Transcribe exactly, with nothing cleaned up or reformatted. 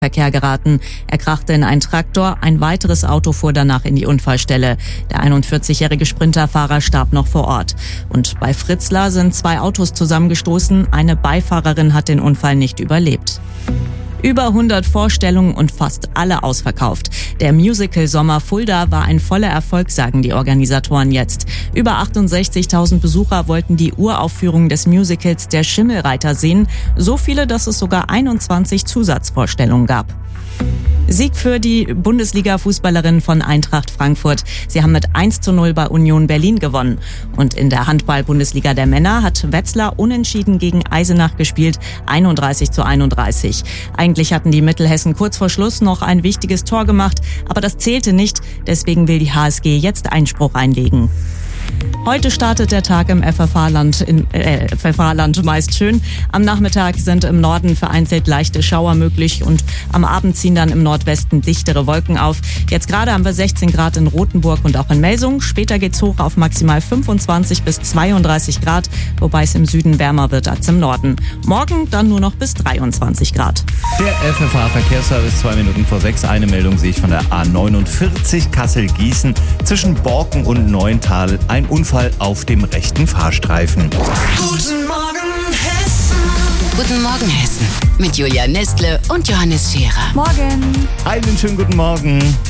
Verkehr geraten. Er krachte in einen Traktor, ein weiteres Auto fuhr danach in die Unfallstelle. Der einundvierzigjährige Sprinterfahrer starb noch vor Ort. Und bei Fritzlar sind zwei Autos zusammengestoßen. Eine Beifahrerin hat den Unfall nicht überlebt. Über hundert Vorstellungen und fast alle ausverkauft. Der Musical-Sommer Fulda war ein voller Erfolg, sagen die Organisatoren jetzt. Über achtundsechzigtausend Besucher wollten die Uraufführung des Musicals Der Schimmelreiter sehen. So viele, dass es sogar einundzwanzig Zusatzvorstellungen gab. Sieg für die Bundesliga-Fußballerinnen von Eintracht Frankfurt. Sie haben mit eins zu null bei Union Berlin gewonnen. Und in der Handball-Bundesliga der Männer hat Wetzlar unentschieden gegen Eisenach gespielt, einunddreißig zu einunddreißig. Eigentlich hatten die Mittelhessen kurz vor Schluss noch ein wichtiges Tor gemacht, aber das zählte nicht. Deswegen will die H S G jetzt Einspruch einlegen. Heute startet der Tag im F F H-Land, in, äh, F F H-Land meist schön. Am Nachmittag sind im Norden vereinzelt leichte Schauer möglich und am Abend ziehen dann im Nordwesten dichtere Wolken auf. Jetzt gerade haben wir sechzehn Grad in Rothenburg und auch in Melsung. Später geht's hoch auf maximal fünfundzwanzig bis zweiunddreißig Grad, wobei es im Süden wärmer wird als im Norden. Morgen dann nur noch bis dreiundzwanzig Grad. Der F F H-Verkehrsservice, zwei Minuten vor sechs. Eine Meldung sehe ich von der A neunundvierzig Kassel-Gießen zwischen Borken und Neuntal. Ein Unfall auf dem rechten Fahrstreifen. Guten Morgen, Hessen. Guten Morgen, Hessen. Mit Julia Nestle und Johannes Scherer. Morgen. Einen schönen guten Morgen.